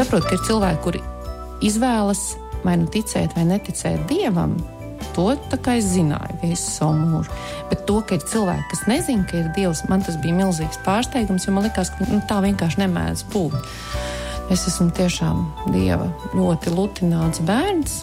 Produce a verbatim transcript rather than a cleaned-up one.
saprotu, ka ir cilvēki, kuri izvēlas vai nu ticēt vai neticēt Dievam. To tā kā es zināju visu savu mūžu. Bet to, ka ir cilvēki, kas nezina, ka ir Dievs, man tas bija milzīgs pārsteigums, jo man likās, ka nu, tā vienkārši nemēdz būt. Es esmu tiešām Dieva ļoti lutināts bērns.